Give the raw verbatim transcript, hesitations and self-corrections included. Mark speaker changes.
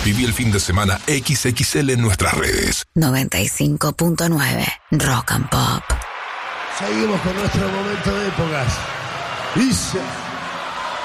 Speaker 1: Viví el fin de semana equis equis ele en nuestras redes.
Speaker 2: noventa y cinco punto nueve Rock and Pop.
Speaker 3: Seguimos con nuestro momento de épocas. Dice...